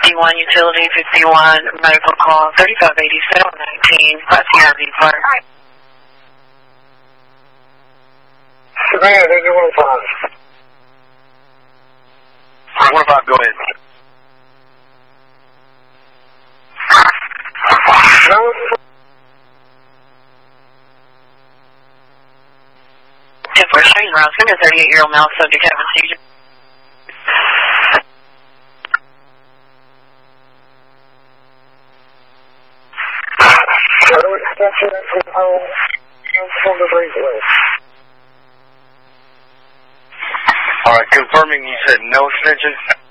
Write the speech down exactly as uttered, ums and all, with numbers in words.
fifty-one utility, fifty-one medical call, thirty-five eighty-seven nineteen, Class E R V Park. Savannah, there's your one oh five. one oh five, go ahead. No. ten four showing around, it's a thirty-eight-year-old male subject having seizure. Auto extension from home, from the breezeway. All right, confirming you said no extension.